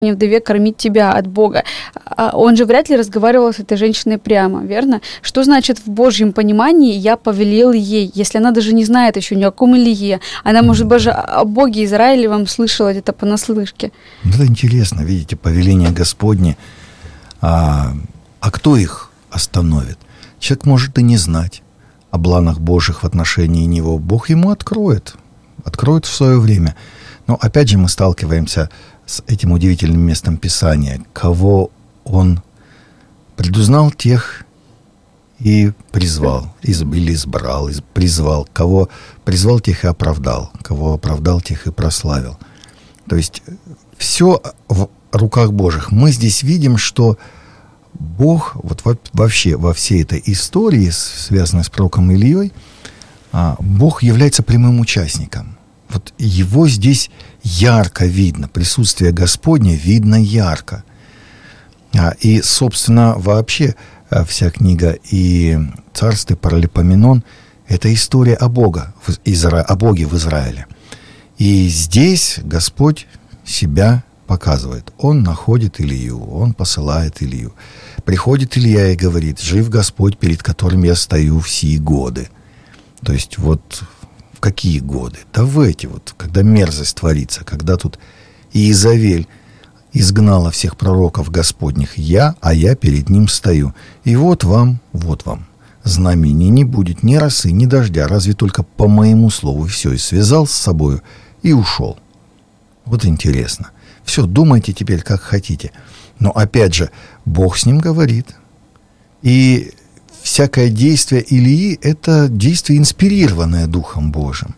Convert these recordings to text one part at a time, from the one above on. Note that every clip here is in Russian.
вдове кормить тебя от Бога. Он же вряд ли разговаривал с этой женщиной прямо, верно? Что значит в Божьем понимании «я повелел ей», если она даже не знает еще ни о ком Илие? Она, может быть, о Боге Израилевом слышала где-то понаслышке. Это интересно, видите, повеление Господне. А кто их остановит? Человек может и не знать о планах Божьих в отношении него. Бог ему откроет в свое время. Но опять же мы сталкиваемся с этим удивительным местом Писания. Кого Он предузнал, тех и призвал, или избрал, призвал. Кого призвал, тех и оправдал. Кого оправдал, тех и прославил. То есть все в руках Божьих. Мы здесь видим, что Бог вот вообще во всей этой истории, связанной с пророком Ильей, Бог является прямым участником. Вот его здесь ярко видно, присутствие Господне видно ярко. И, собственно, вообще вся книга и Царств, и Паралипоменон — это история о Боге в Израиле. И здесь Господь себя показывает. Он находит Илью, он посылает Илью. Приходит Илья и говорит: «Жив Господь, перед которым я стою в сии годы». То есть вот в какие годы? Да в эти вот, когда мерзость творится, когда тут Иезавель изгнала всех пророков Господних, я перед ним стою. И вот вам, знамений не будет ни росы, ни дождя, разве только по моему слову. И все, и связал с собою, и ушел. Вот интересно. Все, думайте теперь, как хотите. Но опять же, Бог с ним говорит. И всякое действие Илии — это действие, инспирированное Духом Божьим.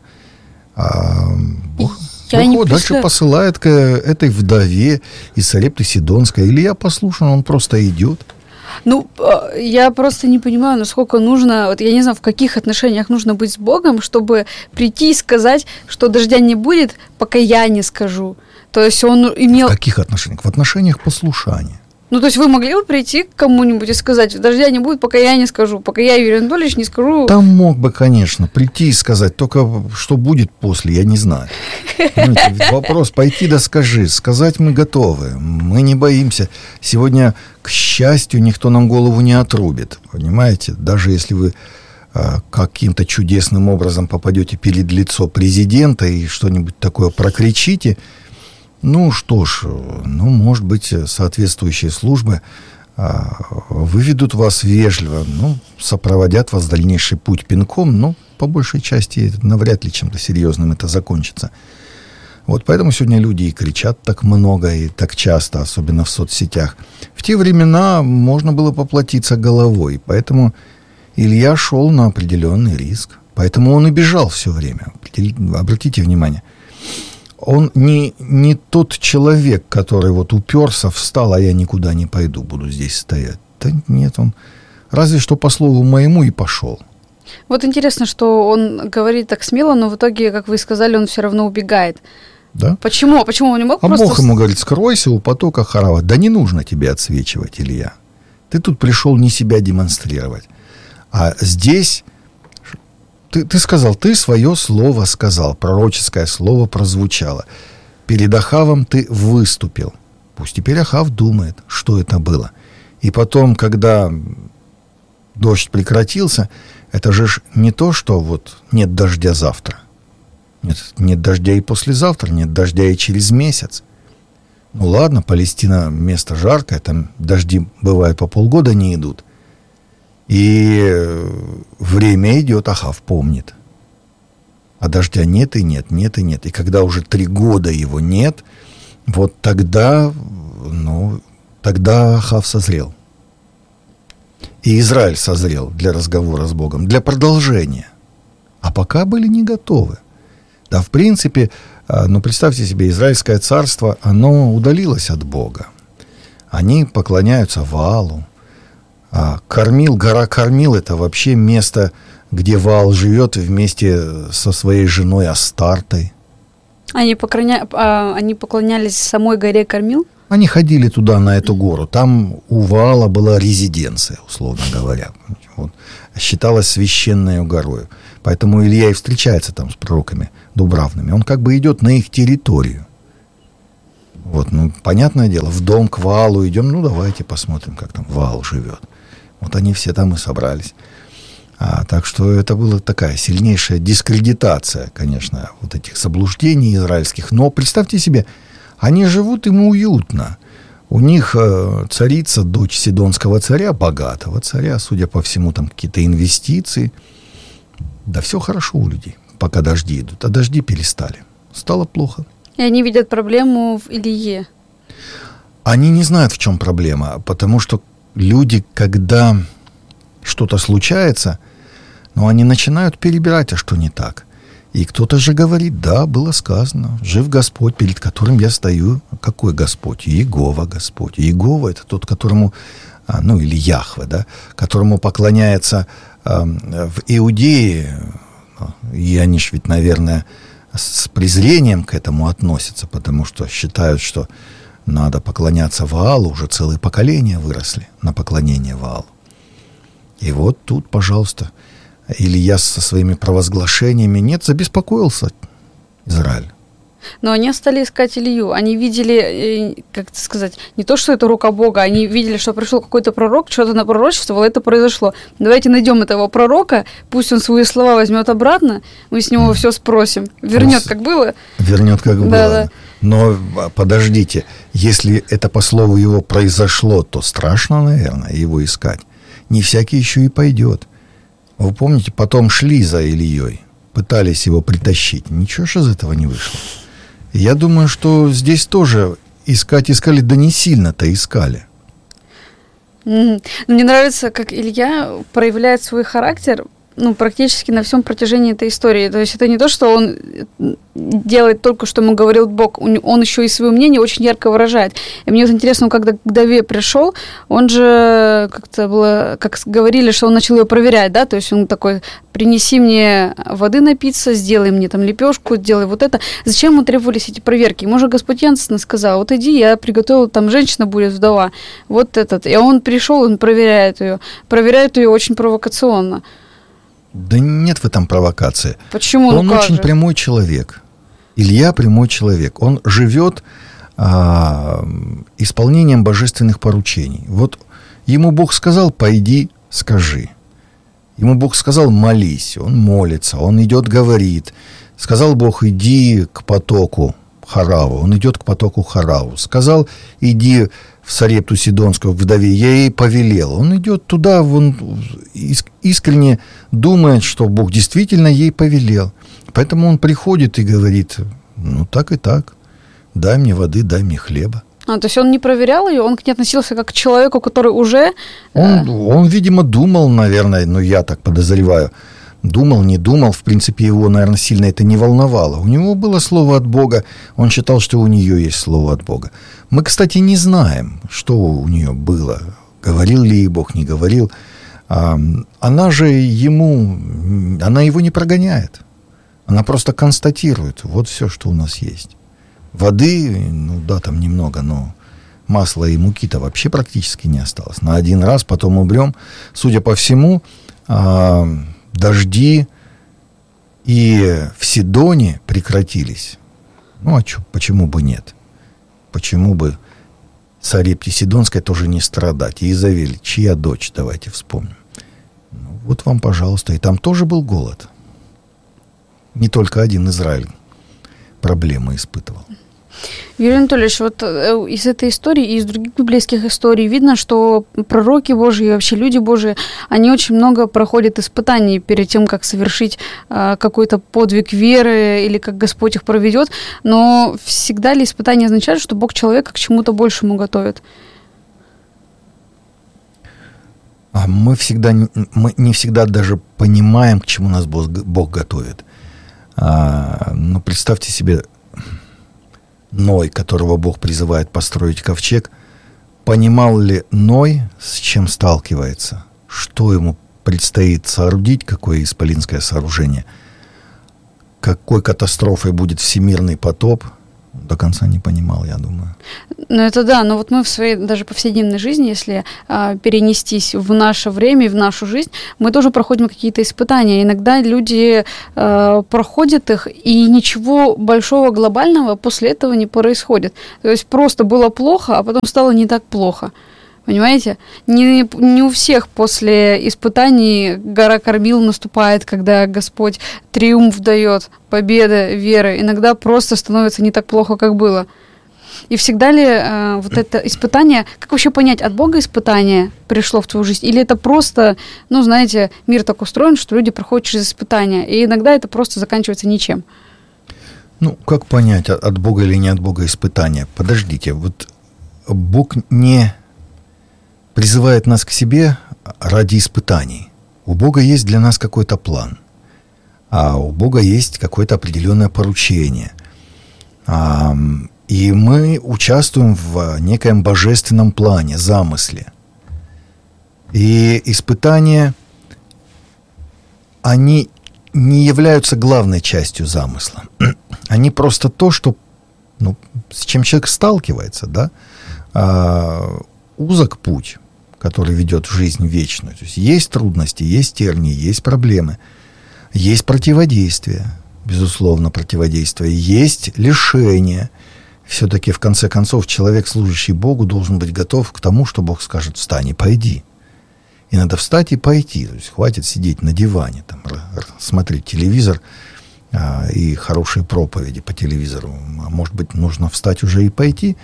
Бог дальше посылает к этой вдове из Сарепты Сидонской. Илия послушан, он просто идет. Ну, я просто не понимаю, насколько нужно, вот я не знаю, в каких отношениях нужно быть с Богом, чтобы прийти и сказать, что дождя не будет, пока я не скажу. То есть он имел... В каких отношениях? В отношениях послушания. Ну, то есть вы могли бы прийти к кому-нибудь и сказать: дождя не будет, пока я не скажу, пока я, Юрий Анатольевич, не скажу. Там мог бы, конечно, прийти и сказать, только что будет после, я не знаю. Вопрос: пойти да скажи. Сказать мы готовы, мы не боимся. Сегодня, к счастью, никто нам голову не отрубит, понимаете? Даже если вы каким-то чудесным образом попадете перед лицо президента и что-нибудь такое прокричите, ну что ж, может быть, соответствующие службы выведут вас вежливо, сопроводят вас в дальнейший путь пинком, но по большей части навряд ли чем-то серьезным это закончится. Вот поэтому сегодня люди и кричат так много и так часто, особенно в соцсетях. В те времена можно было поплатиться головой, поэтому Илья шел на определенный риск. Поэтому он и бежал все время. Обратите внимание. Он не тот человек, который вот уперся, встал, а я никуда не пойду, буду здесь стоять. Да нет, он разве что по слову моему и пошел. Вот интересно, что он говорит так смело, но в итоге, как вы сказали, он все равно убегает. Да? Почему? Почему он не мог просто... Бог ему говорит: скройся у потока Харава. Да не нужно тебе отсвечивать, Илья. Ты тут пришел не себя демонстрировать. А здесь... Ты сказал, ты свое слово сказал, пророческое слово прозвучало. Перед Ахавом ты выступил. Пусть теперь Ахав думает, что это было. И потом, когда дождь прекратился, это же не то, что вот нет дождя завтра. Нет дождя и послезавтра, нет дождя и через месяц. Ну ладно, Палестина место жаркое, там дожди бывают по полгода не идут. И время идет, Ахав помнит. А дождя нет и нет, нет и нет. И когда уже 3 года его нет, вот тогда Ахав созрел. И Израиль созрел для разговора с Богом, для продолжения. А пока были не готовы. Да, в принципе, представьте себе, Израильское царство, оно удалилось от Бога. Они поклоняются Ваалу. Гора Кармил — это вообще место, где Ваал живет вместе со своей женой Астартой. Они поклонялись самой горе Кармил? Они ходили туда, на эту гору. Там у Ваала была резиденция, условно говоря. Вот. Считалась священной горою. Поэтому Илья и встречается там с пророками дубравными. Он как бы идет на их территорию. Вот, понятное дело, в дом к Ваалу идем, давайте посмотрим, как там Ваал живет. Вот они все там и собрались. Так что это была такая сильнейшая дискредитация, конечно, вот этих заблуждений израильских. Но представьте себе, они живут, им уютно. У них царица, дочь сидонского царя, богатого царя, судя по всему, там какие-то инвестиции. Да все хорошо у людей, пока дожди идут. А дожди перестали. Стало плохо. И они видят проблему в Илие. Они не знают, в чем проблема, потому что люди, когда что-то случается, они начинают перебирать, а что не так. И кто-то же говорит, да, было сказано, жив Господь, перед которым я стою. Какой Господь? Иегова Господь. Иегова — это тот, которому, или Яхве, да, которому поклоняется в Иудее. И они ж ведь, наверное, с презрением к этому относятся, потому что считают, что надо поклоняться Ваалу. Уже целые поколения выросли на поклонение Ваалу. И вот тут, пожалуйста, Илья со своими провозглашениями забеспокоился Израиль. Но они стали искать Илью. Они видели, как сказать, не то, что это рука Бога, они видели, что пришел какой-то пророк, что-то напророчествовал, это произошло. Давайте найдем этого пророка, пусть он свои слова возьмет обратно, мы с него все спросим. Вернет, как было. Вернет, как было. Да. Но подождите, если это по слову его произошло, то страшно, наверное, его искать. Не всякий еще и пойдет. Вы помните, потом шли за Ильей, пытались его притащить. Ничего же из этого не вышло. И я думаю, что здесь тоже искали, да не сильно-то искали. Мне нравится, как Илья проявляет свой характер практически на всем протяжении этой истории. То есть это не то, что он делает только, что ему говорил Бог, он еще и свое мнение очень ярко выражает. И мне вот интересно, когда к Вдове пришел, он же как-то было, как говорили, что он начал ее проверять, да, то есть он такой: принеси мне воды напиться, сделай мне там лепешку, сделай вот это. Зачем ему требовались эти проверки? Ему же Господь ясно сказал: вот иди, я приготовил, там женщина будет вдова, вот этот. И он пришел, он проверяет ее очень провокационно. Да нет в этом провокации. Почему? Он очень прямой человек. Илья прямой человек. Он живет исполнением божественных поручений. Вот ему Бог сказал: пойди, скажи. Ему Бог сказал: молись. Он молится, он идет, говорит. Сказал Бог: иди к потоку Хараву. Он идет к потоку Хараву. Сказал: иди в Сарепту Сидонскую, к вдове, я ей повелел. Он идет туда, он искренне думает, что Бог действительно ей повелел. Поэтому он приходит и говорит: так и так, дай мне воды, дай мне хлеба. То есть он не проверял ее, он к ней относился как к человеку, который уже... Он, видимо, думал, наверное, я так подозреваю, думал, не думал, в принципе, его, наверное, сильно это не волновало. У него было слово от Бога, он считал, что у нее есть слово от Бога. Мы, кстати, не знаем, что у нее было, говорил ли ей Бог, не говорил. Она же она его не прогоняет, она просто констатирует: вот все, что у нас есть. Воды, там немного, но масла и муки-то вообще практически не осталось. На один раз, потом уберем. Судя по всему, дожди и в Сидоне прекратились. Почему бы нет? Почему бы Сарепте Сидонской тоже не страдать? И Иезавель, чья дочь, давайте вспомним. Вот вам, пожалуйста. И там тоже был голод. Не только один Израиль проблемы испытывал. Юрий Анатольевич, вот из этой истории и из других библейских историй видно, что пророки Божьи и вообще люди Божьи, они очень много проходят испытаний перед тем, как совершить какой-то подвиг веры или как Господь их проведет. Но всегда ли испытания означают, что Бог человека к чему-то большему готовит? Мы не всегда даже понимаем, к чему нас Бог готовит. Но представьте себе, Ной, которого Бог призывает построить ковчег, понимал ли Ной, с чем сталкивается, что ему предстоит соорудить, какое исполинское сооружение, какой катастрофой будет всемирный потоп, до конца не понимал, я думаю. Ну, это да, но вот мы в своей даже повседневной жизни, если перенестись в наше время и в нашу жизнь, мы тоже проходим какие-то испытания. Иногда люди проходят их, и ничего большого, глобального после этого не происходит. То есть просто было плохо, а потом стало не так плохо. Понимаете? Не у всех после испытаний гора кормил наступает, когда Господь триумф дает, победа, вера. Иногда просто становится не так плохо, как было. И всегда ли вот это испытание, как вообще понять, от Бога испытание пришло в твою жизнь, или это просто, ну, знаете, мир так устроен, что люди проходят через испытания, и иногда это просто заканчивается ничем. Ну, как понять, от Бога или не от Бога испытание? Подождите, вот Бог не призывает нас к себе ради испытаний. У Бога есть для нас какой-то план, а у Бога есть какое-то определенное поручение. И мы участвуем в некоем божественном плане, замысле. И испытания, они не являются главной частью замысла. Они просто то, что, ну, с чем человек сталкивается, да? Узок путь, который ведет в жизнь вечную. То есть трудности, есть тернии, есть проблемы, есть противодействие, безусловно, противодействие, есть лишение. Все-таки, в конце концов, человек, служащий Богу, должен быть готов к тому, что Бог скажет: встань и пойди. И надо встать и пойти. То есть хватит сидеть на диване, там, смотреть телевизор и хорошие проповеди по телевизору. А может быть, нужно встать уже и пойти.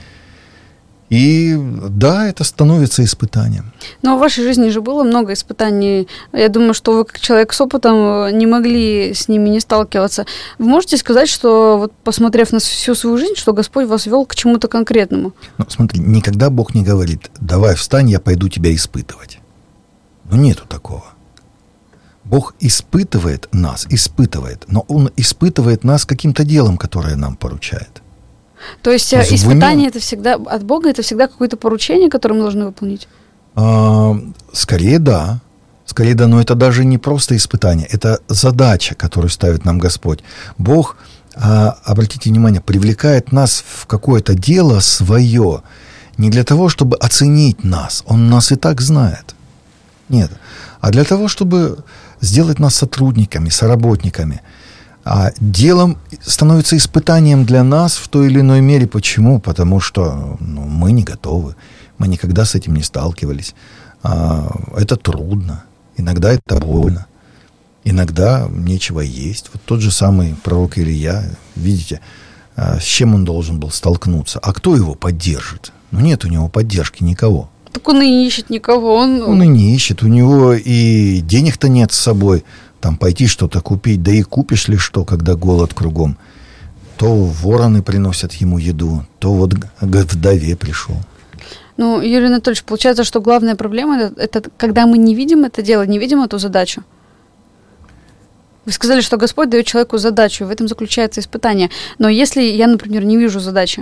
И да, это становится испытанием. Но в вашей жизни же было много испытаний. Я думаю, что вы, как человек с опытом, не могли с ними не сталкиваться. Вы можете сказать, что, вот, посмотрев на всю свою жизнь, что Господь вас вел к чему-то конкретному? Ну, смотри, никогда Бог не говорит: давай встань, я пойду тебя испытывать. Ну, нету такого. Бог испытывает нас, но Он испытывает нас каким-то делом, которое нам поручает. То есть испытание это всегда от Бога, это всегда какое-то поручение, которое мы должны выполнить? Скорее да, но это даже не просто испытание, это задача, которую ставит нам Господь. Бог, обратите внимание, привлекает нас в какое-то дело свое, не для того, чтобы оценить нас, Он нас и так знает. Нет, а для того, чтобы сделать нас сотрудниками, соработниками. А делом становится испытанием для нас в той или иной мере. Почему? Потому что мы не готовы, мы никогда с этим не сталкивались. Это трудно, иногда это больно, иногда нечего есть. Вот тот же самый пророк Илия, видите, с чем он должен был столкнуться? А кто его поддержит? Нет у него поддержки никого. Так он и не ищет никого. Он и не ищет, у него и денег-то нет с собой. Там пойти что-то купить, да и купишь ли что, когда голод кругом. То вороны приносят ему еду, то вот к вдове пришел. Ну, Юрий Анатольевич, получается, что главная проблема это когда мы не видим это дело, не видим эту задачу. Вы сказали, что Господь дает человеку задачу, и в этом заключается испытание. Но если я, например, не вижу задачи?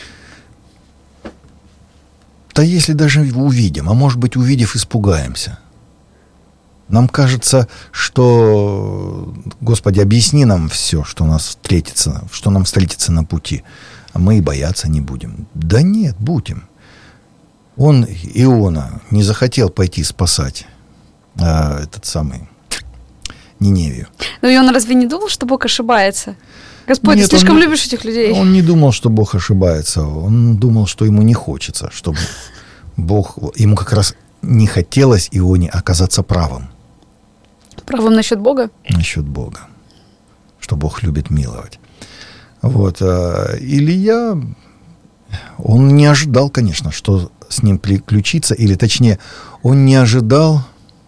Да если даже увидим, а может быть, увидев, испугаемся. Нам кажется, что, Господи, объясни нам все, что нам встретится на пути, а мы и бояться не будем. Да нет, будем. Он, Иона, не захотел пойти спасать этот самый Ниневию. Но и он разве не думал, что Бог ошибается? Господь, нет, ты слишком любишь этих людей. Он не думал, что Бог ошибается. Он думал, что ему не хочется, чтобы ему как раз не хотелось Ионе оказаться правым. Правым насчет Бога? Насчет Бога. Что Бог любит миловать. Вот. Илия, он не ожидал, конечно, что с ним приключится, или точнее, он не ожидал,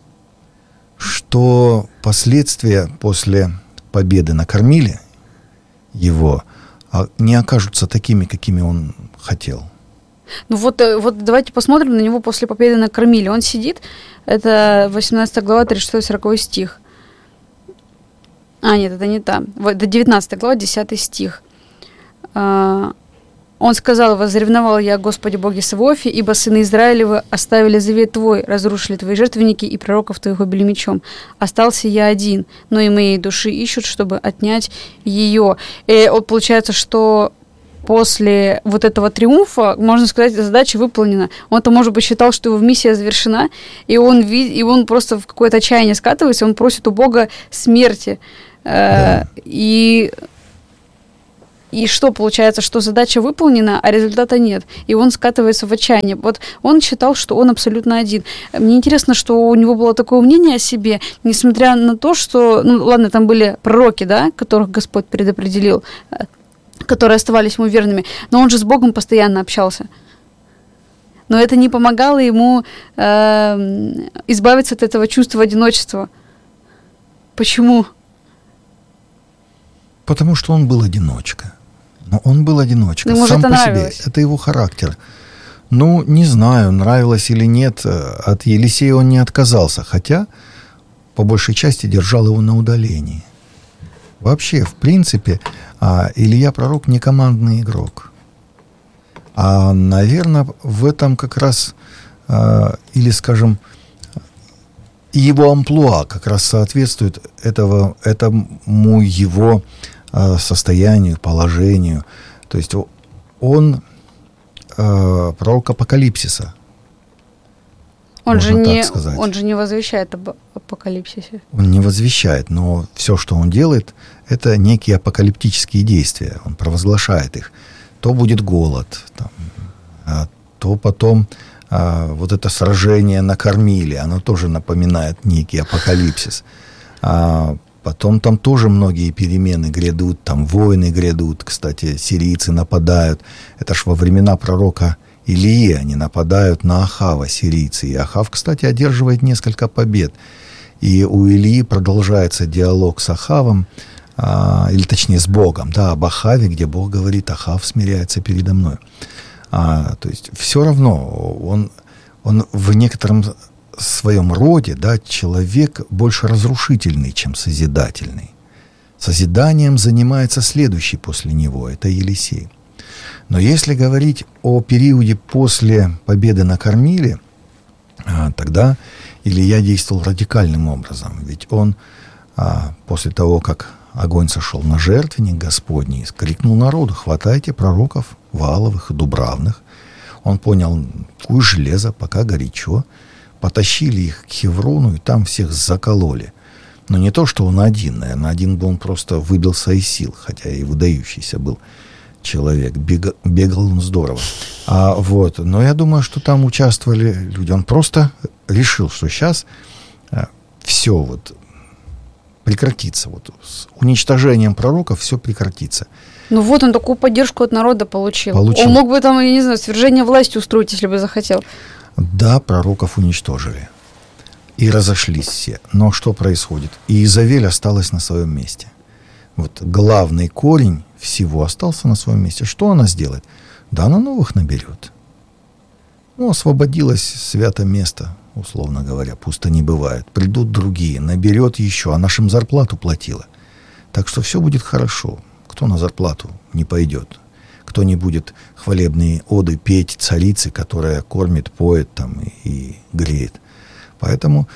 что последствия после победы на Кормиле его не окажутся такими, какими он хотел. Ну вот давайте посмотрим на него после победы на Кормиле. Он сидит, это 18 глава, 36-40 стих. Нет, это не там. Это 19 глава, 10 стих. Он сказал: «Возревновал я, Господи Боге Саваофе, ибо сыны Израилевы оставили завет Твой, разрушили Твои жертвенники, и пророков Твоих убили мечом. Остался я один, но и моей души ищут, чтобы отнять ее». И получается, что после вот этого триумфа, можно сказать, задача выполнена. Он-то, может быть, считал, что его миссия завершена, и он просто в какое-то отчаяние скатывается, он просит у Бога смерти. Да. И что получается, что задача выполнена, а результата нет. И он скатывается в отчаяние. Вот он считал, что он абсолютно один. Мне интересно, что у него было такое мнение о себе, несмотря на то, что, ладно, там были пророки, да, которых Господь предопределил, которые оставались ему верными, но он же с Богом постоянно общался. Но это не помогало ему избавиться от этого чувства одиночества. Почему? Потому что он был одиночка. Но он был одиночка. Ему сам это по нравилось. себе. Это его характер. Не знаю, нравилось или нет. От Елисея он не отказался. Хотя, по большей части, держал его на удалении. Вообще, в принципе, Илья пророк не командный игрок. Наверное, в этом как раз, или, скажем, его амплуа как раз соответствует этому его состоянию, положению. То есть он пророк апокалипсиса. Он же не возвещает об апокалипсисе. Он не возвещает, но все, что он делает, это некие апокалиптические действия. Он провозглашает их. То будет голод, то потом вот это сражение на Кормиле, оно тоже напоминает некий апокалипсис. Потом там тоже многие перемены грядут, там войны грядут, кстати, сирийцы нападают. Это ж во времена пророка Илии они нападают на Ахава, сирийцы. И Ахав, кстати, одерживает несколько побед. И у Илии продолжается диалог с Ахавом, или точнее с Богом, да, об Ахаве, где Бог говорит: Ахав смиряется передо мной. То есть все равно он в некотором своем роде, да, человек больше разрушительный, чем созидательный. Созиданием занимается следующий после него, это Елисей. Но если говорить о периоде после победы на Кормиле, тогда Илия действовал радикальным образом. Ведь он после того, как огонь сошел на жертвенник Господний, крикнул народу: хватайте пророков Вааловых и Дубравных. Он понял: куй железо, пока горячо. Потащили их к Хеврону и там всех закололи. Но не то, что он один. Наверное, один бы он просто выбился из сил, хотя и выдающийся был человек. Бегал он здорово. Но я думаю, что там участвовали люди. Он просто решил, что сейчас все прекратится. С уничтожением пророков все прекратится. Он такую поддержку от народа получил. Он мог бы там, я не знаю, свержение власти устроить, если бы захотел. Да, пророков уничтожили. И разошлись все. Но что происходит? Иезавель осталась на своем месте. Главный корень всего остался на своем месте. Что она сделает? Да, она новых наберет. Освободилось свято место, условно говоря, пусто не бывает. Придут другие, наберет еще, а нашим зарплату платила. Так что все будет хорошо. Кто на зарплату не пойдет? Кто не будет хвалебные оды петь царице, которая кормит, поет там и греет? Поэтому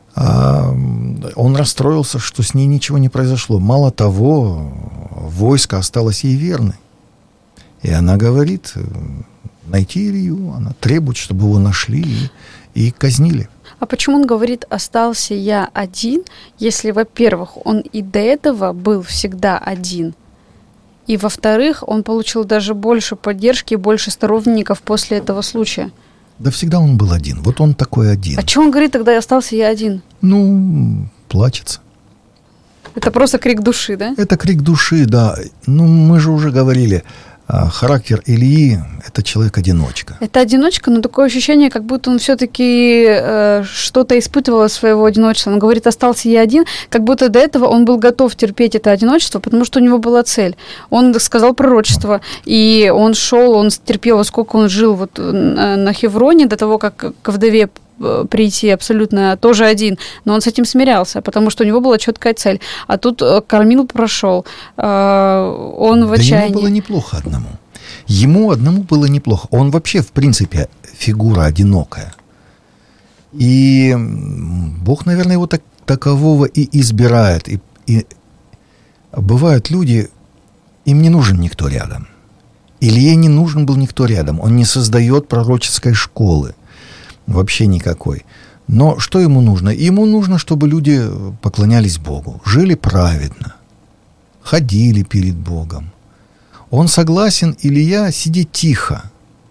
он расстроился, что с ней ничего не произошло. Мало того, войско осталось ей верной. И она говорит: найти Илью. Она требует, чтобы его нашли и казнили. А почему он говорит: остался я один, если, во-первых, он и до этого был всегда один, и, во-вторых, он получил даже больше поддержки и больше сторонников после этого случая? Да всегда он был один. Он такой один. А что он говорит тогда: остался я один? Плачется. Это просто крик души, да? Это крик души, да. Мы же уже говорили, характер Ильи – это человек-одиночка. Это одиночка, но такое ощущение, как будто он все-таки что-то испытывал от своего одиночества. Он говорит: остался я один, как будто до этого он был готов терпеть это одиночество, потому что у него была цель. Он сказал пророчество, и он шел, он терпел, сколько он жил на Хевроне, до того, как к вдове прийти абсолютно тоже один, но он с этим смирялся, потому что у него была четкая цель. А тут Кормил прошел, он в отчаянии. Ему было неплохо одному. Ему одному было неплохо. Он вообще, в принципе, фигура одинокая. И Бог, наверное, его такового и избирает. И бывают люди, им не нужен никто рядом. Илье не нужен был никто рядом. Он не создает пророческой школы. Вообще никакой. Но что ему нужно? Ему нужно, чтобы люди поклонялись Богу, жили праведно, ходили перед Богом. Он согласен, Илья, сидеть тихо.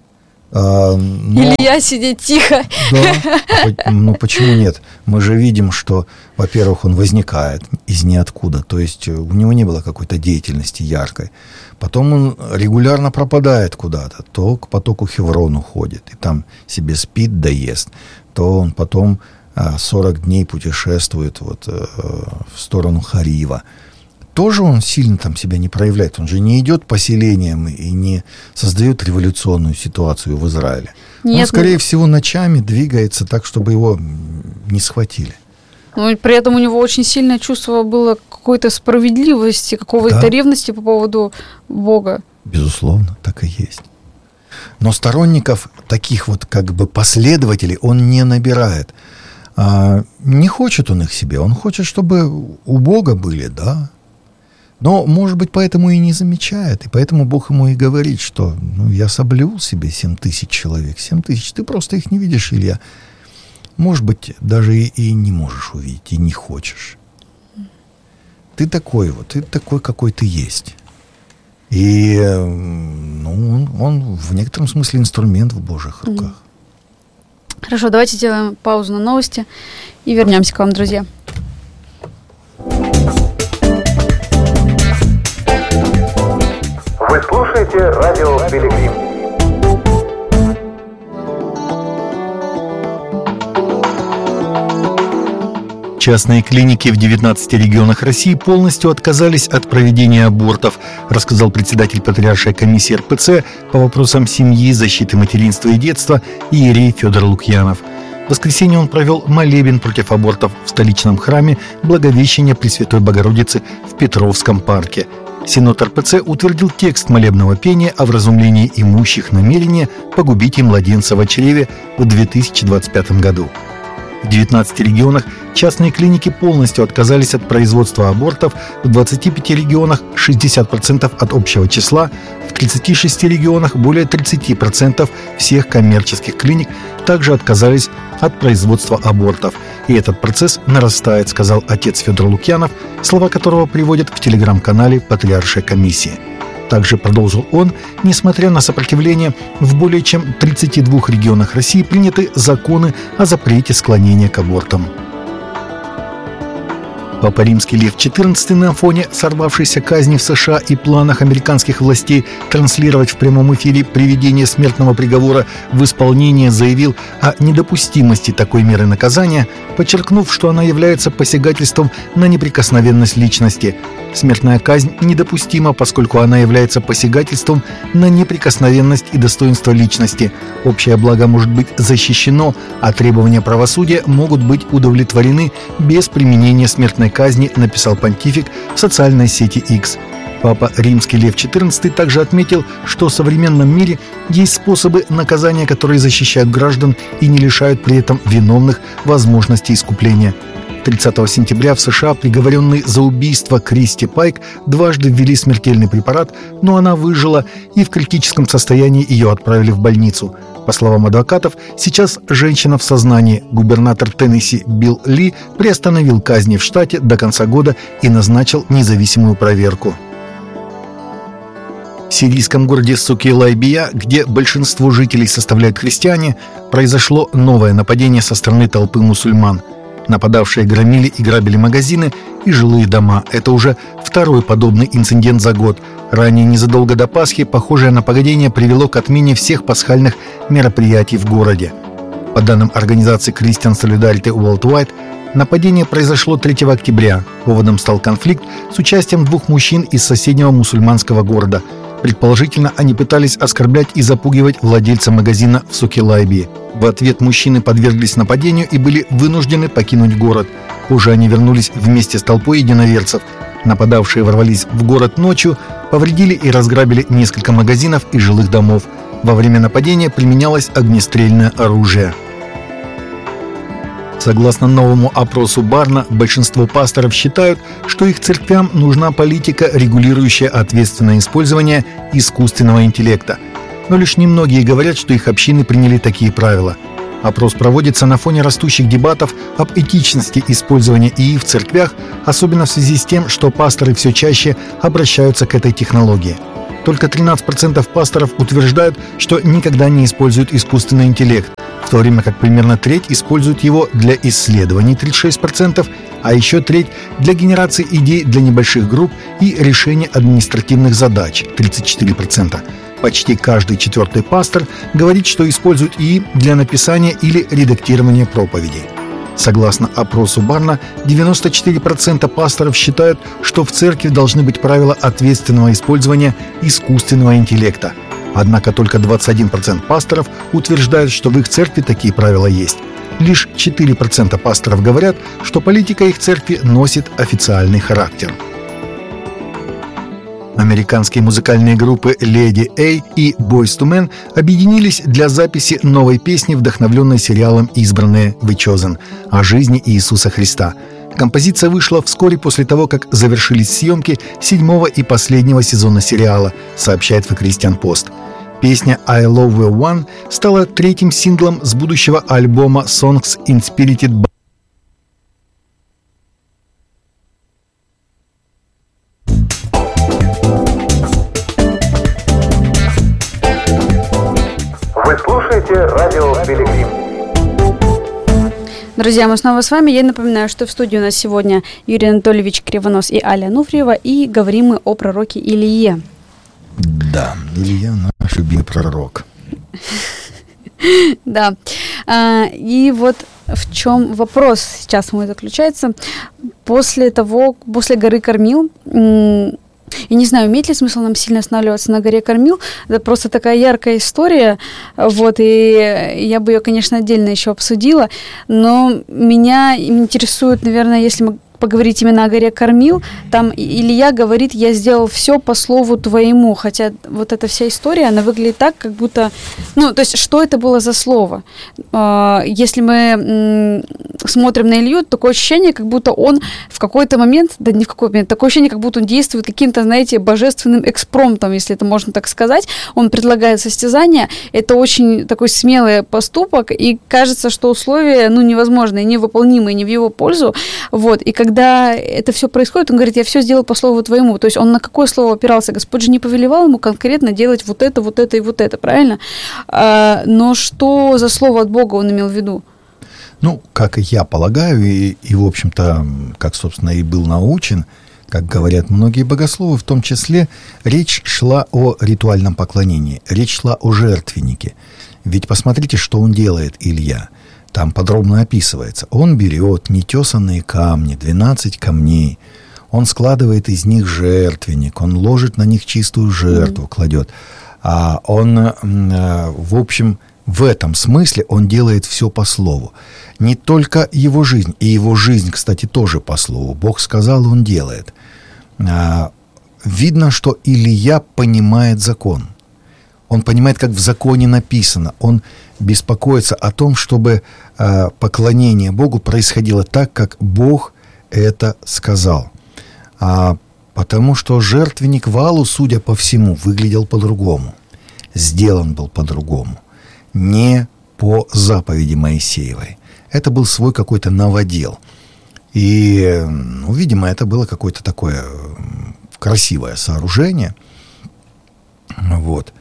Илья сидит тихо. Да, ну почему нет? Мы же видим, что, во-первых, он возникает из ниоткуда, то есть у него не было какой-то деятельности яркой. Потом он регулярно пропадает куда-то, то к потоку Хеврон уходит, и там себе спит да ест, то он потом 40 дней путешествует в сторону Харива. Тоже он сильно там себя не проявляет. Он же не идет по селениям и не создает революционную ситуацию в Израиле. Нет, он, скорее всего, ночами двигается так, чтобы его не схватили. Но при этом у него очень сильное чувство было какой-то справедливости, какой-то ревности по поводу Бога. Безусловно, так и есть. Но сторонников, таких как бы последователей, он не набирает. Не хочет он их себе. Он хочет, чтобы у Бога были, да. Но, может быть, поэтому и не замечает. И поэтому Бог ему и говорит, что я соблюл себе 7 тысяч человек. 7 тысяч. Ты просто их не видишь, Илья. Может быть, даже и не можешь увидеть, и не хочешь. Ты такой, какой ты есть. И он в некотором смысле инструмент в Божьих руках. Хорошо, давайте сделаем паузу на новости и вернемся к вам, друзья. Вы слушаете радио «Пилигрим». Частные клиники в 19 регионах России полностью отказались от проведения абортов, рассказал председатель Патриаршей комиссии РПЦ по вопросам семьи, защиты материнства и детства иерей Федор Лукьянов. В воскресенье он провел молебен против абортов в столичном храме Благовещения Пресвятой Богородицы в Петровском парке. Синод РПЦ утвердил текст молебного пения о вразумлении имущих намерения погубить и младенца в чреве в 2025 году. В 19 регионах частные клиники полностью отказались от производства абортов, в 25 регионах 60% от общего числа, в 36 регионах более 30% всех коммерческих клиник также отказались от производства абортов. И этот процесс нарастает, сказал отец Федор Лукьянов, слова которого приводят в телеграм-канале Патриаршей комиссии. Также продолжил он, несмотря на сопротивление, в более чем 32 регионах России приняты законы о запрете склонения к абортам. Папа Римский Лев XIV на фоне сорвавшейся казни в США и планах американских властей транслировать в прямом эфире приведение смертного приговора в исполнение заявил о недопустимости такой меры наказания, подчеркнув, что она является посягательством на неприкосновенность личности. Смертная казнь недопустима, поскольку она является посягательством на неприкосновенность и достоинство личности. Общее благо может быть защищено, а требования правосудия могут быть удовлетворены без применения смертной казни, написал понтифик в социальной сети X. Папа Римский Лев XIV также отметил, что в современном мире есть способы наказания, которые защищают граждан и не лишают при этом виновных возможности искупления. 30 сентября в США приговоренный за убийство Кристи Пайк дважды ввели смертельный препарат, но она выжила, и в критическом состоянии ее отправили в больницу. По словам адвокатов, сейчас женщина в сознании. Губернатор Теннесси Билл Ли приостановил казни в штате до конца года и назначил независимую проверку. В сирийском городе Суки-Лайбия, где большинство жителей составляют христиане, произошло новое нападение со стороны толпы мусульман. Нападавшие громили и грабили магазины и жилые дома. Это уже второй подобный инцидент за год. Ранее, незадолго до Пасхи, похожее нападение привело к отмене всех пасхальных мероприятий в городе. По данным организации Christian Solidarity Worldwide, нападение произошло 3 октября. Поводом стал конфликт с участием 2 мужчин из соседнего мусульманского города. Предположительно, они пытались оскорблять и запугивать владельца магазина в Суки-Лайбии. В ответ мужчины подверглись нападению и были вынуждены покинуть город. Позже они вернулись вместе с толпой единоверцев. Нападавшие ворвались в город ночью, повредили и разграбили несколько магазинов и жилых домов. Во время нападения применялось огнестрельное оружие. Согласно новому опросу Барна, большинство пасторов считают, что их церквям нужна политика, регулирующая ответственное использование искусственного интеллекта. Но лишь немногие говорят, что их общины приняли такие правила. Опрос проводится на фоне растущих дебатов об этичности использования ИИ в церквях, особенно в связи с тем, что пасторы все чаще обращаются к этой технологии. Только 13% пасторов утверждают, что никогда не используют искусственный интеллект, в то время как примерно треть используют его для исследований 36%, а еще треть для генерации идей для небольших групп и решения административных задач 34%. Почти каждый четвертый пастор говорит, что использует ИИ для написания или редактирования проповедей. Согласно опросу Барна, 94% пасторов считают, что в церкви должны быть правила ответственного использования искусственного интеллекта. Однако только 21% пасторов утверждают, что в их церкви такие правила есть. Лишь 4% пасторов говорят, что политика их церкви носит официальный характер. Американские музыкальные группы Lady A и Boyz II Men объединились для записи новой песни, вдохновленной сериалом «Избранные» The Chosen о жизни Иисуса Христа. Композиция вышла вскоре после того, как завершились съемки 7-го и последнего сезона сериала, сообщает The Christian Post. Песня «I Love You One» стала третьим синглом с будущего альбома Songs Inspirited by. Вы слушаете радио Пилигрим. Друзья, мы снова с вами. Я напоминаю, что в студии у нас сегодня Юрий Анатольевич Кривонос и Аля Нуфриева, и говорим мы о пророке Илие. Да, Илья наш любимый пророк. Да. И вот в чем вопрос сейчас мой заключается. После горы Кормил, я не знаю, имеет ли смысл нам сильно останавливаться на горе Кормил. Это просто такая яркая история. Вот, и я бы ее, конечно, отдельно еще обсудила. Но меня интересует, наверное, если мы поговорить именно о горе Кормил, там Илья говорит: «Я сделал все по слову твоему», хотя вот эта вся история, она выглядит так, как будто, то есть, что это было за слово? Если мы смотрим на Илью, такое ощущение, как будто он в какой-то момент, да не в какой момент, такое ощущение, как будто он действует каким-то, знаете, божественным экспромтом, если это можно так сказать. Он предлагает состязание, это очень такой смелый поступок, и кажется, что условия, невозможные, невыполнимые, не в его пользу, вот, и когда это все происходит, он говорит: «Я все сделал по слову твоему». То есть он на какое слово опирался? Господь же не повелевал ему конкретно делать вот это и вот это, правильно? Но что за слово от Бога он имел в виду? Как я полагаю, и в общем-то, как, собственно, и был научен, как говорят многие богословы, в том числе, речь шла о ритуальном поклонении, речь шла о жертвеннике. Ведь посмотрите, что он делает, Илья. Там подробно описывается. Он берет нетесанные камни, 12 камней, он складывает из них жертвенник, он ложит на них чистую жертву, кладет. А он, в общем, в этом смысле он делает все по слову. Не только его жизнь, и его жизнь, кстати, тоже по слову. Бог сказал, он делает. Видно, что Илия понимает закон. Он понимает, как в законе написано. Он беспокоится о том, чтобы поклонение Богу происходило так, как Бог это сказал. Потому что жертвенник Ваалу, судя по всему, выглядел по-другому. Сделан был по-другому. Не по заповеди Моисеевой. Это был свой какой-то новодел. И, видимо, это было какое-то такое красивое сооружение. Вот.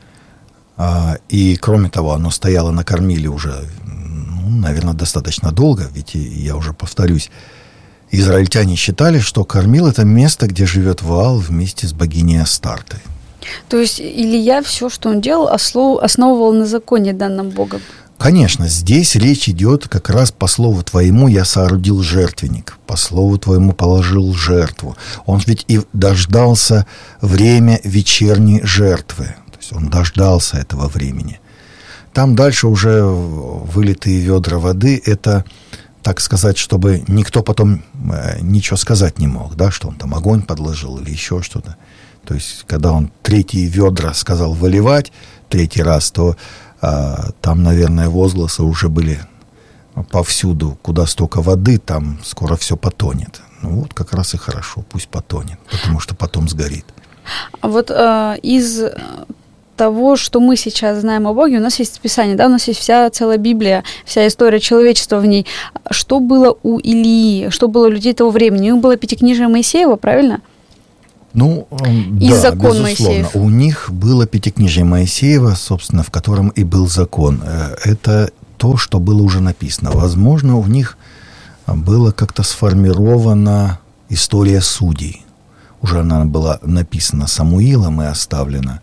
И, кроме того, оно стояло на Кормиле уже, наверное, достаточно долго. Ведь, я уже повторюсь, израильтяне считали, что Кормил — это место, где живет Ваал вместе с богиней Астартой. То есть Илия все, что он делал, основывал на законе, данном Богом? Конечно, здесь речь идет как раз по слову твоему я соорудил жертвенник, по слову твоему положил жертву. Он ведь и дождался время вечерней жертвы. То есть он дождался этого времени. Там дальше уже вылитые ведра воды, это, так сказать, чтобы никто потом ничего сказать не мог, да, что он там огонь подложил или еще что-то. То есть, когда он третьи ведра сказал выливать, третий раз, то там, наверное, возгласы уже были повсюду, куда столько воды, там скоро все потонет. Ну вот как раз и хорошо, пусть потонет, потому что потом сгорит. А вот из того, что мы сейчас знаем о Боге, у нас есть Писание, да, у нас есть вся целая Библия, вся история человечества в ней. Что было у Илии, что было у людей того времени? У них было Пятикнижие Моисеева, правильно? Ну, и да, закон безусловно. Моисеев. У них было Пятикнижие Моисеева, собственно, в котором и был закон. Это то, что было уже написано. Возможно, у них была как-то сформирована история судей. Уже она была написана Самуилом и оставлена.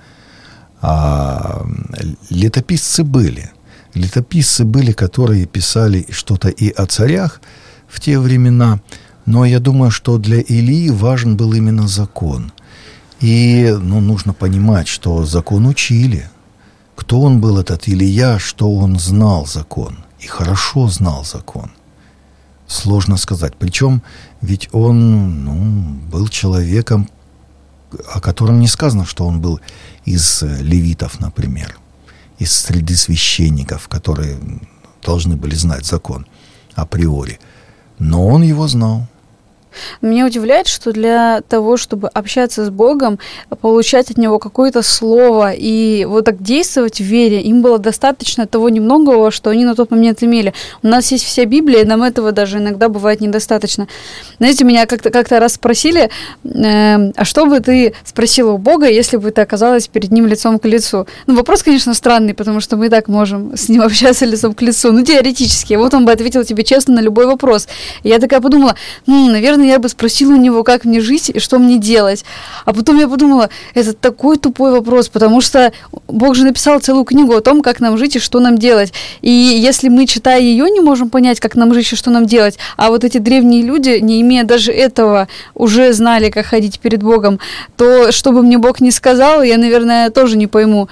А летописцы были. Летописцы были, которые писали что-то и о царях в те времена. Но я думаю, что для Илии важен был именно закон. И нужно понимать, что закон учили. Кто он был, этот Илия, что он знал закон. И хорошо знал закон. Сложно сказать. Причем ведь он был человеком, о котором не сказано, что он был из левитов, например, из среды священников, которые должны были знать закон априори. Но он его знал. Меня удивляет, что для того, чтобы общаться с Богом, получать от Него какое-то слово и вот так действовать в вере, им было достаточно того немногого, что они на тот момент имели. У нас есть вся Библия, и нам этого даже иногда бывает недостаточно. Знаете, меня как-то раз спросили, а что бы ты спросила у Бога, если бы ты оказалась перед Ним лицом к лицу? Вопрос, конечно, странный, потому что мы и так можем с Ним общаться лицом к лицу, теоретически. Вот он бы ответил тебе честно на любой вопрос. И я такая подумала, наверное, я бы спросила у него, как мне жить и что мне делать. А потом я подумала, это такой тупой вопрос, потому что Бог же написал целую книгу о том, как нам жить и что нам делать. И если мы, читая ее, не можем понять, как нам жить и что нам делать, а вот эти древние люди, не имея даже этого, уже знали, как ходить перед Богом, то, что бы мне Бог не сказал, я, наверное, тоже не пойму.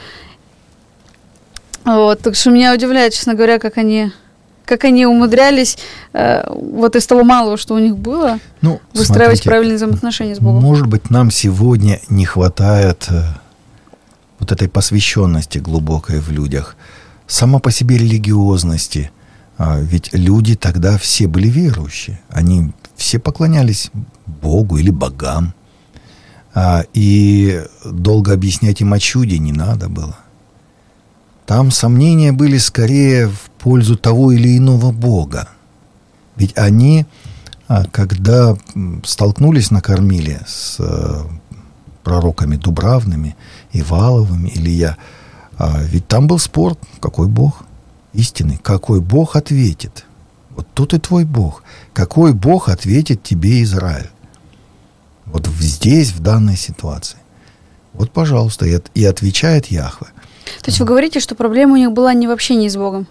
Вот, так что меня удивляет, честно говоря, как они умудрялись вот из того малого, что у них было, выстраивать правильные взаимоотношения с Богом. Может быть, нам сегодня не хватает вот этой посвященности глубокой в людях, сама по себе религиозности. Ведь люди тогда все были верующие. Они все поклонялись Богу или богам. И долго объяснять им о чуде не надо было. Там сомнения были скорее в пользу того или иного бога. Ведь они, когда столкнулись на Кормиле с пророками Дубравными, Иваловыми, Илия, ведь там был спор, какой бог истинный, какой бог ответит. Вот тут и твой бог. Какой бог ответит тебе, Израиль? Вот здесь, в данной ситуации. Вот, пожалуйста, и отвечает Яхве. То есть вы говорите, что проблема у них была не в общении с Богом?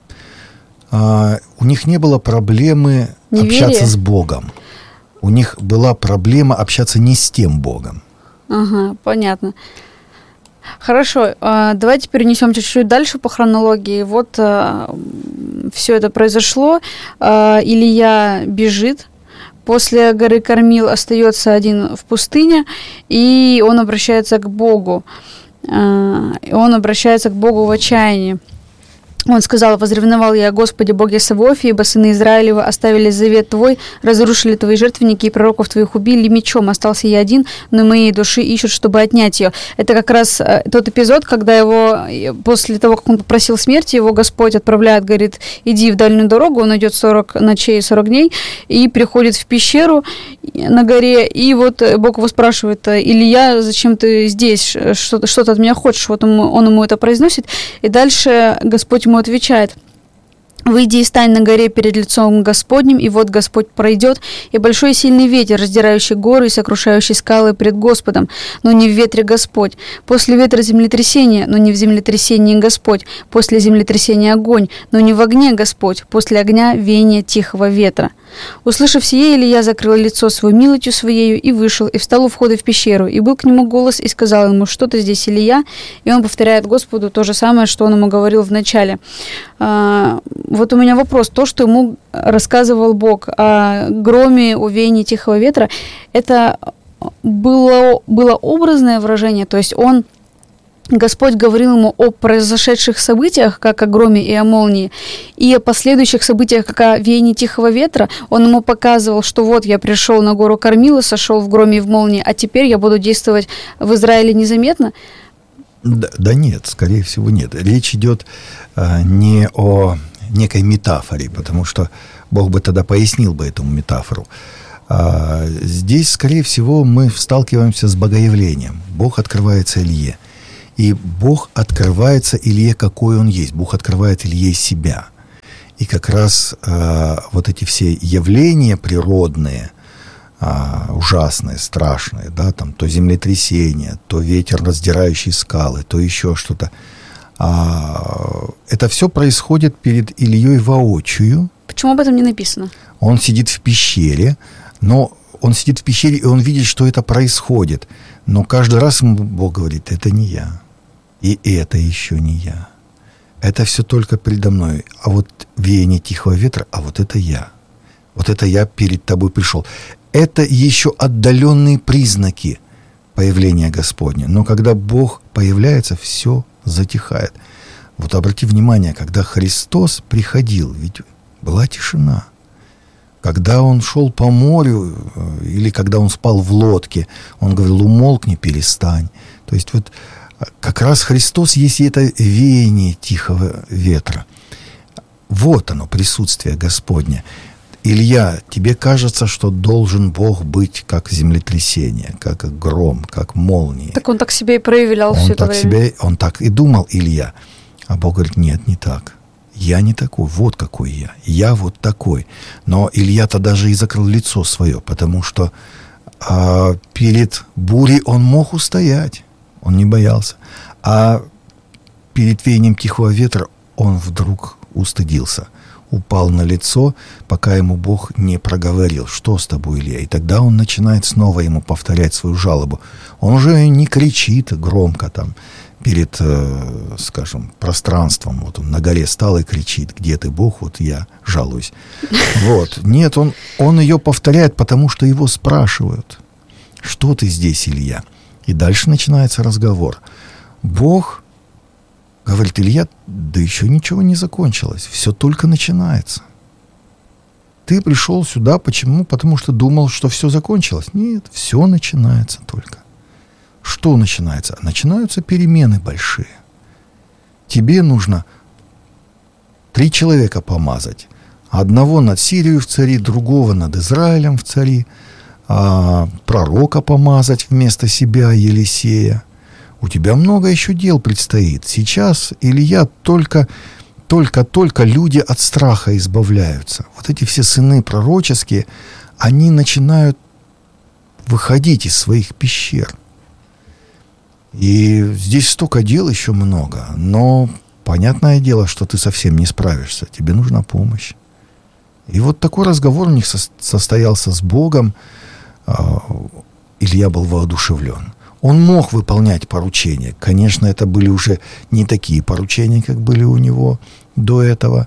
У них не было проблемы общаться с Богом. У них была проблема общаться не с тем Богом. Ага, понятно. Хорошо, давайте перенесемся чуть-чуть дальше по хронологии. Вот все это произошло. Илия бежит. После горы Кормил остается один в пустыне, и он обращается к Богу. Он обращается к Богу в отчаянии. Он сказал: «Возревновал я о Господе Боге Саваофе, ибо сыны Израилева оставили завет Твой, разрушили Твои жертвенники и пророков Твоих убили мечом. Остался я один, но моей души ищут, чтобы отнять ее». Это как раз тот эпизод, когда его, после того, как он попросил смерти, его Господь отправляет, говорит: «Иди в дальнюю дорогу». Он идет 40 ночей и 40 дней и приходит в пещеру на горе. И вот Бог его спрашивает: «Илия, зачем ты здесь? Что ты от меня хочешь?» Вот он ему это произносит. И дальше Господь ему отвечает: «Выйди и стань на горе перед лицом Господним, и вот Господь пройдет, и большой сильный ветер, раздирающий горы и сокрушающий скалы пред Господом, но не в ветре Господь. После ветра землетрясение, но не в землетрясении Господь. После землетрясения огонь, но не в огне Господь. После огня веяние тихого ветра». Услышав сие, Илия закрыл лицо свое милостью своею и вышел, и встал у входа в пещеру, и был к нему голос, и сказал ему: «Что ты здесь, Илия?» И он повторяет Господу то же самое, что он ему говорил в начале. Вот у меня вопрос. То, что ему рассказывал Бог о громе, о веянии тихого ветра, это было образное выражение, то есть он Господь говорил ему о произошедших событиях, как о громе и о молнии, и о последующих событиях, как о веянии тихого ветра. Он ему показывал, что вот я пришел на гору Кармила, сошел в громе и в молнии, а теперь я буду действовать в Израиле незаметно. Да нет, скорее всего, нет. Речь идет не о некой метафоре, потому что Бог бы тогда пояснил бы эту метафору. Здесь, скорее всего, мы сталкиваемся с богоявлением. Бог открывается Илье. И Бог открывается Илье, какой он есть. Бог открывает Илье себя. И как раз вот эти все явления природные, ужасные, страшные, да, там то землетрясение, то ветер, раздирающий скалы, то еще что-то. Это все происходит перед Ильей воочию. Почему об этом не написано? Он сидит в пещере, но он сидит в пещере, и он видит, что это происходит. Но каждый раз ему Бог говорит: это не я. И это еще не я. Это все только передо мной. А вот веяние тихого ветра, а вот это я. Вот это я перед тобой пришел. Это еще отдаленные признаки появления Господня. Но когда Бог появляется, все затихает. Вот обрати внимание, когда Христос приходил, ведь была тишина. Когда он шел по морю, или когда он спал в лодке, он говорил: умолкни, перестань. То есть вот как раз Христос есть и это веяние тихого ветра. Вот оно, присутствие Господне. Илья, тебе кажется, что должен Бог быть как землетрясение, как гром, как молния. Так он так себя и проявлял все это время. Он так и думал, Илья. А Бог говорит: нет, не так. Я не такой, вот какой я. Я вот такой. Но Илья-то даже и закрыл лицо свое, потому что перед бурей он мог устоять. Он не боялся. А перед веянием тихого ветра он вдруг устыдился. Упал на лицо, пока ему Бог не проговорил: что с тобой, Илья? И тогда он начинает снова ему повторять свою жалобу. Он уже не кричит громко там перед, скажем, пространством. Вот он на горе стал и кричит: где ты, Бог? Вот я жалуюсь. Вот. Нет, он ее повторяет, потому что его спрашивают: что ты здесь, Илья? И дальше начинается разговор. Бог говорит: Илья, да еще ничего не закончилось. Все только начинается. Ты пришел сюда, почему? Потому что думал, что все закончилось. Нет, все начинается только. Что начинается? Начинаются перемены большие. Тебе нужно 3 человека помазать. Одного над Сирией в цари, другого над Израилем в цари. Пророка помазать вместо себя, Елисея. У тебя много еще дел предстоит. Сейчас Илья только люди от страха избавляются. Вот эти все сыны пророческие, они начинают выходить из своих пещер. И здесь столько дел еще много, но понятное дело, что ты совсем не справишься. Тебе нужна помощь. И вот такой разговор у них состоялся с Богом. Илья был воодушевлен. Он мог выполнять поручения. Конечно, это были уже не такие поручения, как были у него до этого.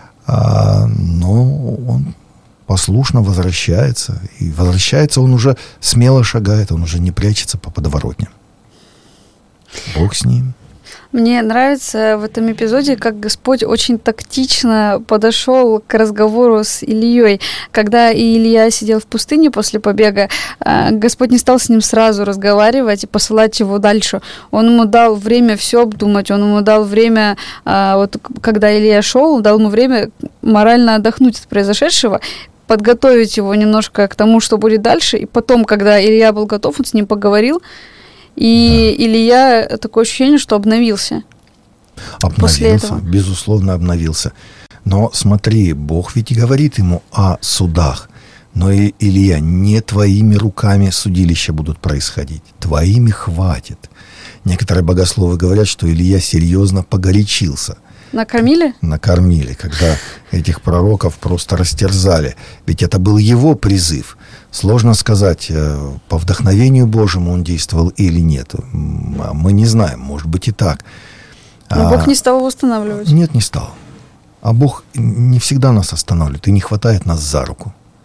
Но он послушно возвращается. И возвращается он уже смело шагает. Он уже не прячется по подворотням. Бог с ним. Мне нравится в этом эпизоде, как Господь очень тактично подошел к разговору с Ильей. Когда Илья сидел в пустыне после побега, Господь не стал с ним сразу разговаривать и посылать его дальше. Он ему дал время все обдумать, он ему дал время, вот когда Илья шел, дал ему время морально отдохнуть от произошедшего, подготовить его немножко к тому, что будет дальше. И потом, когда Илья был готов, он с ним поговорил. И Илья, такое ощущение, что обновился. После этого. Безусловно, обновился. Но смотри, Бог ведь и говорит ему о судах. Но, Илья, не твоими руками судилища будут происходить. Твоими хватит. Некоторые богословы говорят, что Илья серьезно погорячился. Накормили? Накормили, когда этих пророков просто растерзали. Ведь это был его призыв. Сложно сказать, по вдохновению Божьему он действовал или нет. Мы не знаем, может быть и так. Но Бог не стал его останавливать. Нет, не стал. А Бог не всегда нас останавливает и не хватает нас за руку.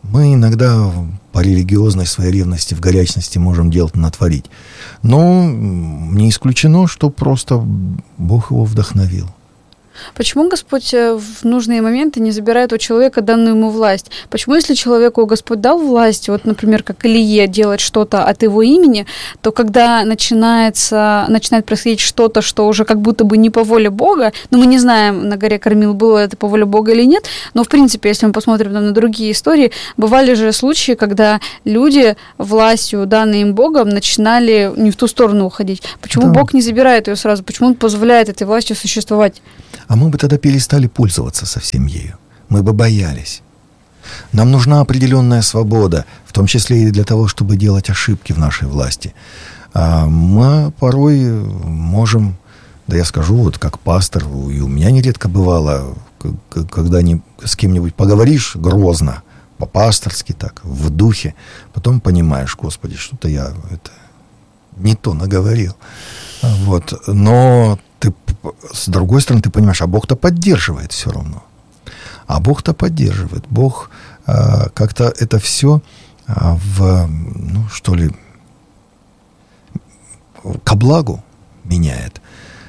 Мы иногда по религиозной своей ревности, в горячности можем дело натворить. Но не исключено, что просто Бог его вдохновил. Почему Господь в нужные моменты не забирает у человека данную ему власть? Почему, если человеку Господь дал власть, вот, например, как Илье, делать что-то от его имени, то когда начинает происходить что-то, что уже как будто бы не по воле Бога, но мы не знаем, на горе Кормил, было это по воле Бога или нет, но, в принципе, если мы посмотрим на другие истории, бывали же случаи, когда люди властью, данной им Богом, начинали не в ту сторону уходить. Почему Бог не забирает ее сразу? Почему Он позволяет этой властью существовать? А мы бы тогда перестали пользоваться совсем ею. Мы бы боялись. Нам нужна определенная свобода, в том числе и для того, чтобы делать ошибки в нашей власти. Мы порой можем, да я скажу, вот как пастор, и у меня нередко бывало, когда с кем-нибудь поговоришь грозно, по-пасторски так, в духе, потом понимаешь, Господи, что-то я не то наговорил. Вот. Но с другой стороны, ты понимаешь, а Бог-то поддерживает все равно. Бог как-то это все ко благу меняет.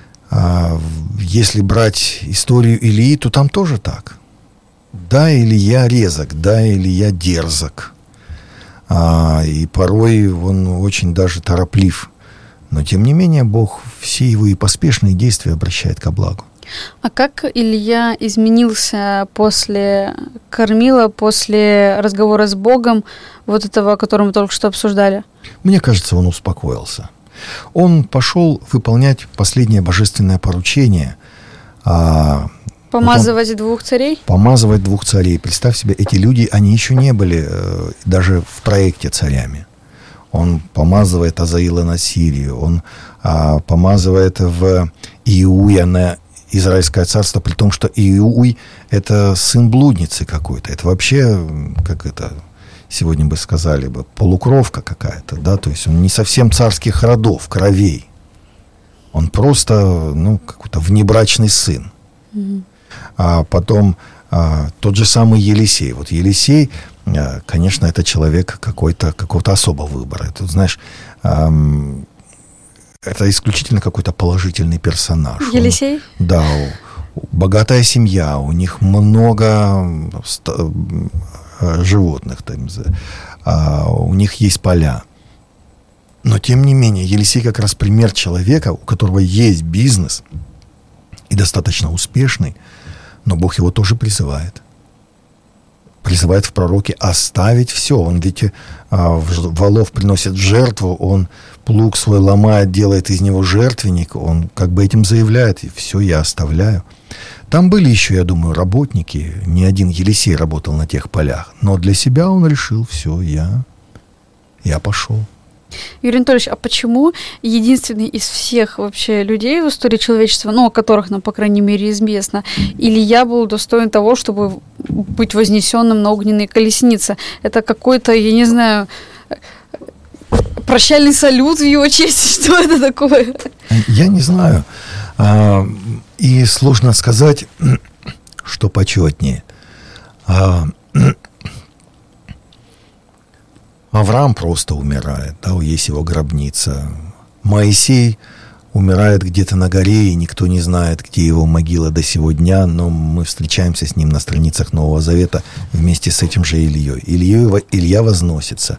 Если брать историю Илии, то там тоже так. Да, Илия резок, да, Илия дерзок. И порой он очень даже тороплив. Но, тем не менее, Бог все его и поспешные действия обращает ко благу. А как Илья изменился после Кормила, после разговора с Богом, вот этого, который мы только что обсуждали? Мне кажется, он успокоился. Он пошел выполнять последнее божественное поручение. Помазывать двух царей? Помазывать двух царей. Представь себе, эти люди, они еще не были даже в проекте царями. Он помазывает Азаила на Сирию, он помазывает в Иуя на Израильское царство, при том, что Иуй – это сын блудницы какой-то. Это вообще, как это сегодня бы сказали бы, полукровка какая-то, да, то есть он не совсем царских родов, кровей. Он просто, какой-то внебрачный сын. Mm-hmm. А потом тот же самый Елисей. Вот Елисей, конечно, это человек какого-то особого выбора. Тут, знаешь, это исключительно какой-то положительный персонаж. Елисей? Да, богатая семья, у них много животных, у них есть поля. Но, тем не менее, Елисей как раз пример человека, у которого есть бизнес, и достаточно успешный, но Бог его тоже призывает. Призывает в пророке оставить все. Он ведь волов приносит в жертву, он плуг свой ломает, делает из него жертвенник, он как бы этим заявляет, и все, я оставляю. Там были еще, я думаю, работники, не один Елисей работал на тех полях, но для себя он решил, все, я пошел. Юрий Анатольевич, а почему единственный из всех вообще людей в истории человечества, о которых нам, по крайней мере, известно, Илья был достоин того, чтобы быть вознесенным на огненной колеснице? Это какой-то, я не знаю, прощальный салют в его честь? Что это такое? Я не знаю. И сложно сказать, что почетнее. Авраам просто умирает, да, есть его гробница. Моисей умирает где-то на горе, и никто не знает, где его могила до сего дня, но мы встречаемся с ним на страницах Нового Завета вместе с этим же Ильей. Илья возносится.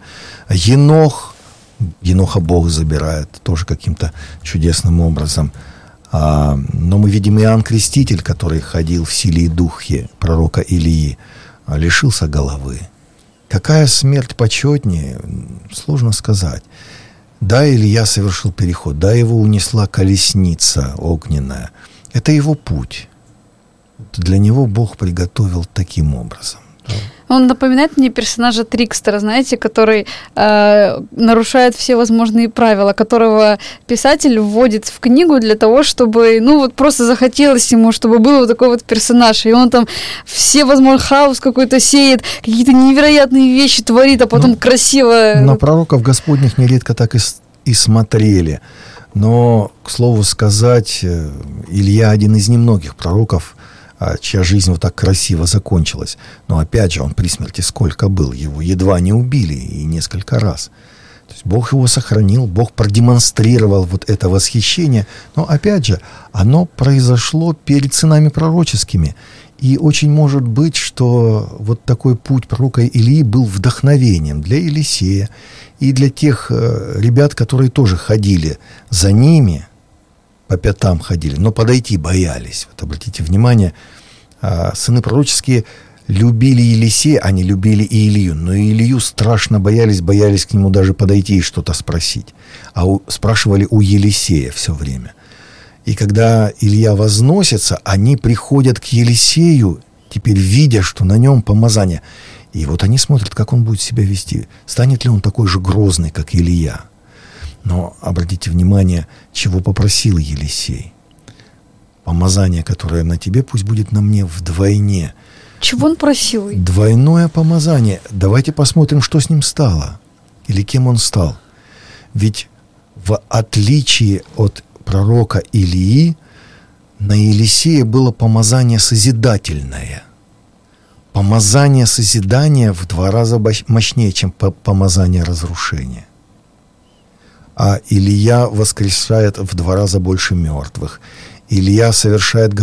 Еноха Бог забирает тоже каким-то чудесным образом. Но мы видим Иоанн Креститель, который ходил в силе и духе пророка Илии, лишился головы. Какая смерть почетнее, сложно сказать. Да, Илья совершил переход, да, его унесла колесница огненная. Это его путь. Для него Бог приготовил таким образом. Он напоминает мне персонажа Трикстера, знаете, который нарушает все возможные правила, которого писатель вводит в книгу для того, чтобы, просто захотелось ему, чтобы был вот такой вот персонаж, и он там все возможный хаос какой-то сеет, какие-то невероятные вещи творит, а потом красиво... На пророков Господних нередко так и смотрели. Но, к слову сказать, Илья один из немногих пророков, чья жизнь вот так красиво закончилась. Но опять же, он при смерти сколько был? Его едва не убили, и несколько раз. То есть Бог его сохранил, Бог продемонстрировал вот это восхищение. Но опять же, оно произошло перед сынами пророческими. И очень может быть, что вот такой путь пророка Илии был вдохновением для Елисея и для тех ребят, которые тоже ходили за ними, по пятам ходили, но подойти боялись. Вот обратите внимание, сыны пророческие любили Елисея, они любили и Илью, но Илью страшно боялись к нему даже подойти и что-то спросить. Спрашивали у Елисея все время. И когда Илья возносится, они приходят к Елисею, теперь видя, что на нем помазание. И вот они смотрят, как он будет себя вести. Станет ли он такой же грозный, как Илья? Но обратите внимание, чего попросил Елисей. Помазание, которое на тебе, пусть будет на мне вдвойне. Чего он просил? Двойное помазание. Давайте посмотрим, что с ним стало. Или кем он стал. Ведь в отличие от пророка Илии, на Елисея было помазание созидательное. Помазание созидания в 2 раза мощнее, чем помазание разрушения. А Илия воскрешает в 2 раза больше мертвых. Илья совершает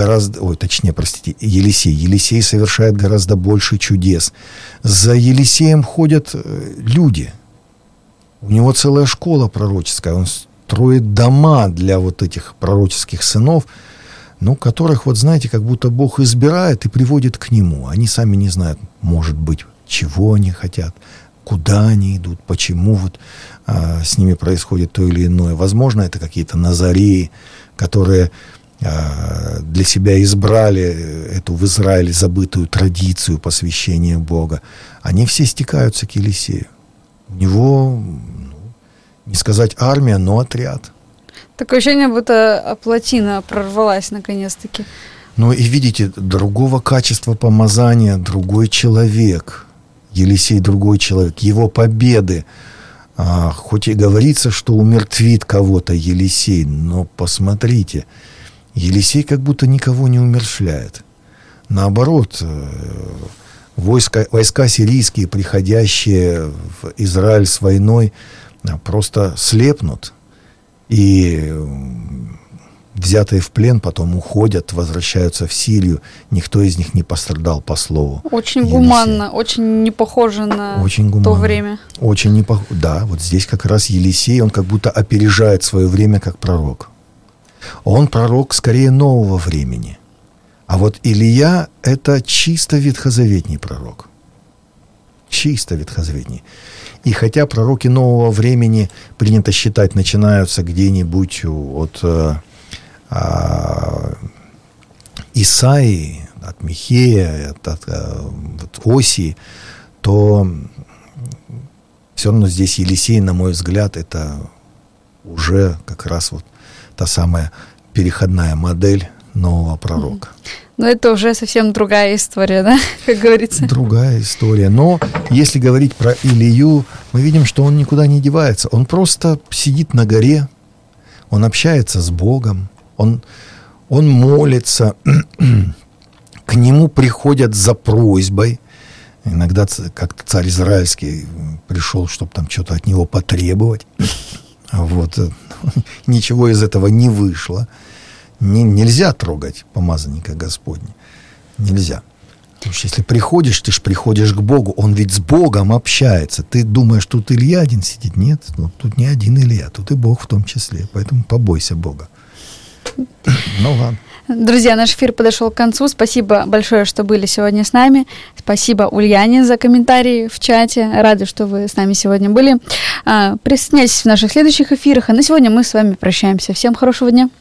Елисей совершает гораздо больше чудес. За Елисеем ходят люди. У него целая школа пророческая. Он строит дома для вот этих пророческих сынов, которых, вот знаете, как будто Бог избирает и приводит к нему. Они сами не знают, может быть, чего они хотят, куда они идут, почему с ними происходит то или иное. Возможно, это какие-то назареи, которые для себя избрали эту в Израиле забытую традицию посвящения Бога. Они все стекаются к Елисею. У него, не сказать армия, но отряд. Такое ощущение, будто плотина прорвалась наконец-таки. Ну и видите, другого качества помазания, другой человек. Елисей другой человек. Его победы, хоть и говорится, что умертвит кого-то Елисей, но посмотрите, Елисей как будто никого не умерщвляет. Наоборот, войска сирийские, приходящие в Израиль с войной, просто слепнут. И взятые в плен потом уходят, возвращаются в Сирию. Никто из них не пострадал, по слову Очень Елисея. гуманно, очень не похоже на то время. Очень не похоже. Да, вот здесь как раз Елисей, он как будто опережает свое время как пророк. Он пророк скорее нового времени. А вот Илия — это чисто ветхозаветний пророк. Чисто ветхозаветний. И хотя пророки нового времени, принято считать, начинаются где-нибудь от Исаии, от Михея, от Осии, то все равно здесь Елисей, на мой взгляд, это уже как раз вот та самая переходная модель нового пророка. Но это уже совсем другая история, да, как говорится? Другая история. Но если говорить про Илию, мы видим, что он никуда не девается. Он просто сидит на горе, он общается с Богом, он молится, к нему приходят за просьбой. Иногда как-то царь израильский пришел, чтобы там что-то от него потребовать. Вот. Ничего из этого не вышло. Нельзя трогать помазанника Господня. Нельзя. Потому что если приходишь, ты же приходишь к Богу. Он ведь с Богом общается. Ты думаешь, тут Илья один сидит? Нет, тут не один Илья, тут и Бог в том числе. Поэтому побойся Бога. Ну ладно. Друзья, наш эфир подошел к концу. Спасибо большое, что были сегодня с нами. Спасибо Ульяне за комментарии в чате. Рады, что вы с нами сегодня были. Присоединяйтесь в наших следующих эфирах. А на сегодня мы с вами прощаемся. Всем хорошего дня.